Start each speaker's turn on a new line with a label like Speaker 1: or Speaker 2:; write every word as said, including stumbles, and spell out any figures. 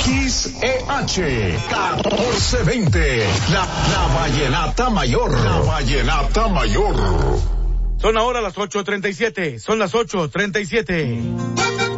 Speaker 1: X E H catorce veinte, la, la vallenata mayor, la vallenata mayor.
Speaker 2: Son ahora las ocho treinta y siete, son las ocho treinta y siete.